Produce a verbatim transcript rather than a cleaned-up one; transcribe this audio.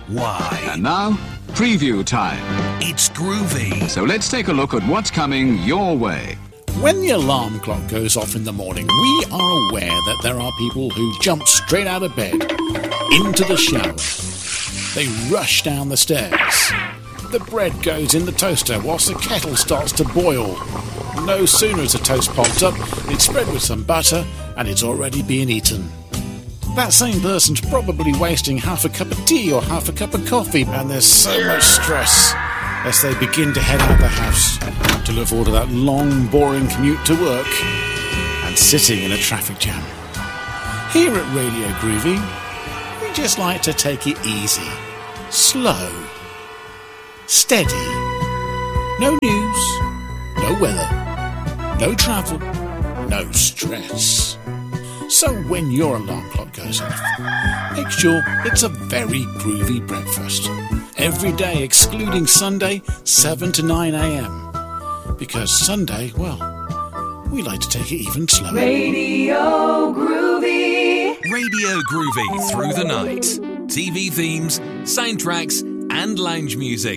Why? And now, preview time. It's groovy. So let's take a look at what's coming your way. When the alarm clock goes off in the morning, we are aware that there are people who jump straight out of bed, into the shower. They rush down the stairs. The bread goes in the toaster whilst the kettle starts to boil. No sooner has the toast popped up, it's spread with some butter, and it's already being eaten. That same person's probably wasting half a cup of tea or half a cup of coffee, and there's so much stress as they begin to head out of the house to look forward to that long, boring commute to work and sitting in a traffic jam. Here at Radio Groovy, we just like to take it easy, slow, steady. No news, no weather, no travel, no stress. So when your alarm clock goes off, make sure it's a very groovy breakfast. Every day, excluding Sunday, seven to nine a.m. Because Sunday, well, we like to take it even slower. Radio Groovy. Radio Groovy through the night. T V themes, soundtracks, and lounge music.